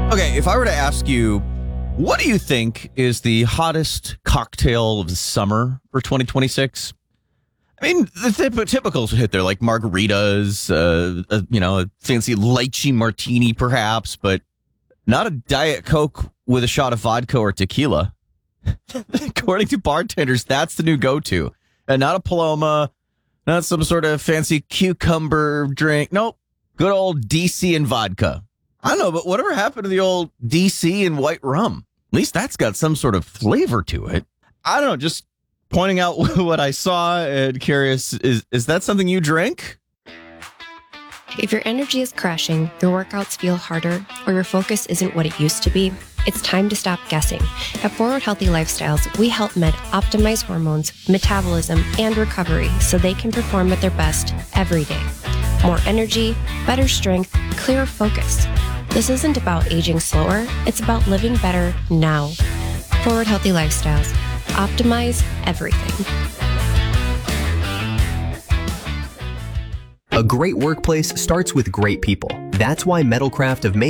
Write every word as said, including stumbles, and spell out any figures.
Okay, if I were to ask you, what do you think is the hottest cocktail of the summer for twenty twenty-six? I mean, the typ- typicals would hit there, like margaritas, uh, uh, you know, a fancy lychee martini, perhaps, but not a Diet Coke with a shot of vodka or tequila. According to bartenders, that's the new go-to. And not a Paloma, not some sort of fancy cucumber drink. Nope, good old D C and vodka. I don't know, but whatever happened to the old D C and white rum? At least that's got some sort of flavor to it. I don't know, just pointing out what I saw and curious, is, is that something you drink? If your energy is crashing, your workouts feel harder, or your focus isn't what it used to be, it's time to stop guessing. At Forward Healthy Lifestyles, we help men optimize hormones, metabolism, and recovery so they can perform at their best every day. More energy, better strength, clearer focus. This isn't about aging slower, it's about living better now. Forward Healthy Lifestyles. Optimize everything. A great workplace starts with great people. That's why Metalcraft of Maine